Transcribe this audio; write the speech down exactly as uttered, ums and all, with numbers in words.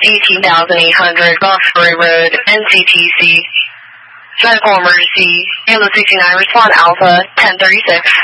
eighteen thousand eight hundred Roxbury Road, N C T C. Medical emergency, Kilo sixty-nine, respond Alpha, ten thirty-six.